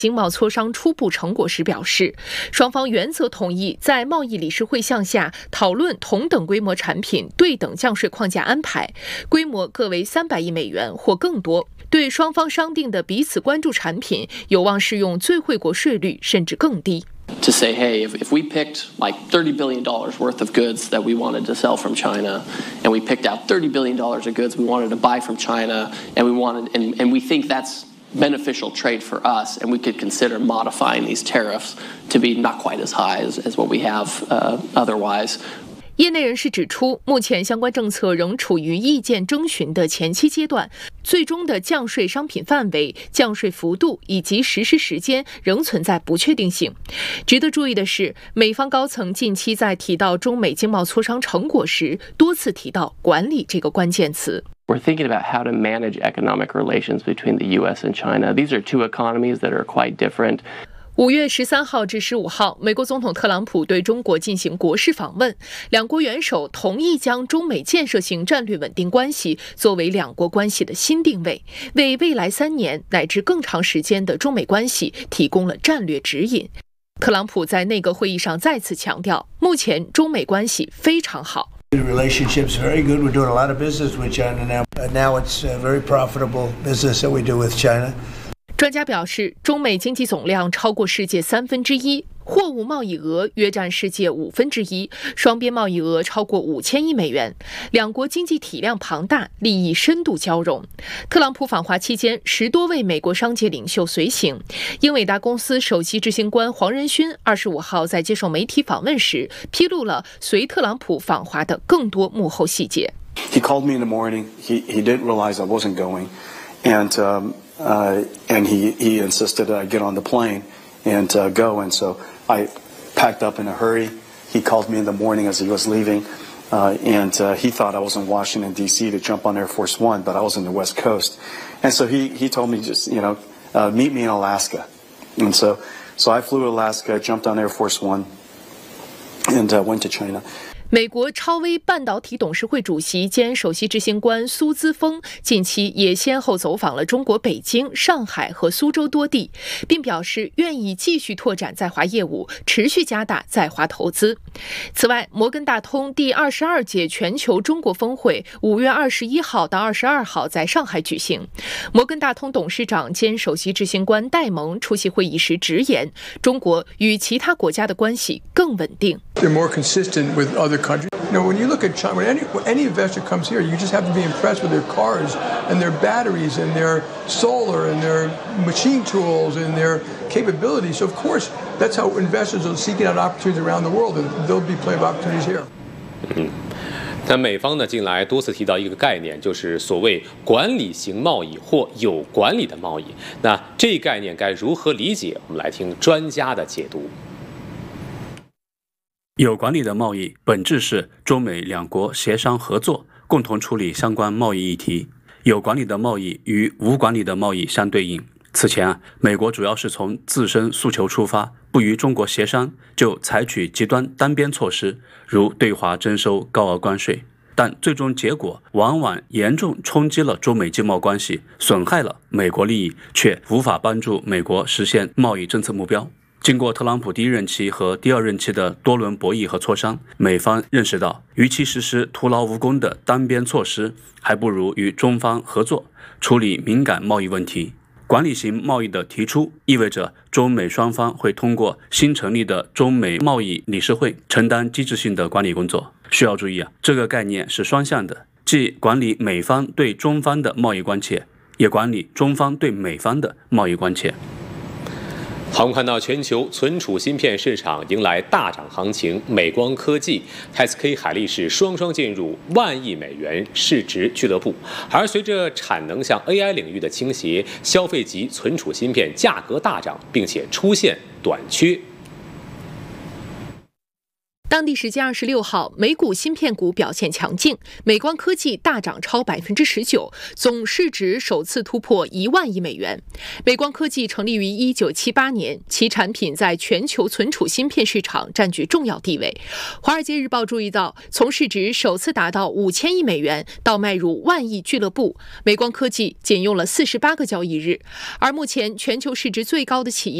经贸磋商初步成果时表示，双方原则同意在贸易理事会项下讨论同等规模产品对等降税框架安排，规模各为300亿美元或更多。对双方商定的彼此关注产品，有望适用最惠国税率甚至更低。 To say, hey, if we picked like $30 billion worth of goods that we wanted to sell from China, and we picked out $30 billion of goods we wanted to buy from China, and we think that's beneficial trade for us, and we could consider modifying these tariffs to be not quite as high as what we have otherwise. 业内人士指出，目前相关政策仍处于意见征询的前期阶段，最终的降税商品范围、降税幅度以及实施时间仍存在不确定性。值得注意的是，美方高层近期在提到中美经贸磋商成果时，多次提到“管理”这个关键词。 We're thinking about how to manage economic relations between the U.S. and China. These are two economies that are quite different. 5月13号至15号，美国总统特朗普对中国进行国事访问，两国元首同意将中美建设性战略稳定关系作为两国关系的新定位，为未来3年乃至更长时间的中美关系提供了战略指引。特朗普在内阁会议上再次强调，目前中美关系非常好。 The relationship's very good. We're doing a lot of business with China now. Now it's a very profitable business that we do with China. 专家表示，中美经济总量超过世界1/3，货物贸易额约占世界1/5，双边贸易额超过5000亿美元，两国经济体量庞大，利益深度交融。特朗普访华期间，10多位美国商界领袖随行。英伟达公司首席执行官黄仁勋25号在接受媒体访问时，披露了随特朗普访华的更多幕后细节。 He called me in the morning. He didn't realize I wasn't going, and he insisted I get on the plane and go. And so I packed up in a hurry. He called me in the morning as he was leaving, and he thought I was in Washington D.C. to jump on Air Force One, but I was in the West Coast. And so he told me just meet me in Alaska. And so I flew to Alaska, jumped on Air Force One, and went to China. 美国超微半导体董事会主席兼首席执行官苏姿丰近期也先后走访了中国北京、上海和苏州多地，并表示愿意继续拓展在华业务，持续加大在华投资。此外，摩根大通第22届全球中国峰会5月21号到22号在上海举行。摩根大通董事长兼首席执行官戴蒙出席会议时直言，中国与其他国家的关系更稳定。 They're more consistent with other countries. When you look at China, when any investor comes here, you just have to be impressed with their cars and their batteries and their solar and their machine tools and their capabilities. So, of course, that's how investors are seeking out opportunities around the world, and there'll be plenty of opportunities here. 那美方呢，近来多次提到一个概念，就是所谓管理型贸易或有管理的贸易。那这概念该如何理解？我们来听专家的解读。 有管理的贸易本质是中美两国协商合作，共同处理相关贸易议题。有管理的贸易与无管理的贸易相对应。此前美国主要是从自身诉求出发，不与中国协商，就采取极端单边措施，如对华征收高额关税。但最终结果往往严重冲击了中美经贸关系，损害了美国利益，却无法帮助美国实现贸易政策目标。经过特朗普第一任期和第二任期的多轮博弈和磋商，美方认识到，与其实施徒劳无功的单边措施，还不如与中方合作，处理敏感贸易问题。管理型贸易的提出，意味着中美双方会通过新成立的中美贸易理事会承担机制性的管理工作。需要注意这个概念是双向的，既管理美方对中方的贸易关切，也管理中方对美方的贸易关切。 好，我们看到全球存储芯片市场迎来大涨行情，美光科技、SK 海力士双双进入10000亿美元市值俱乐部。而随着产能向 AI 领域的倾斜，消费级存储芯片价格大涨，并且出现短缺。 当地时间26号，美股芯片股表现强劲，美光科技大涨超19%，总市值首次突破1万亿美元。美光科技成立于1978年，其产品在全球存储芯片市场占据重要地位。华尔街日报注意到，从市值首次达到5000亿美元到迈入万亿俱乐部，美光科技仅用了48个交易日。而目前全球市值最高的企业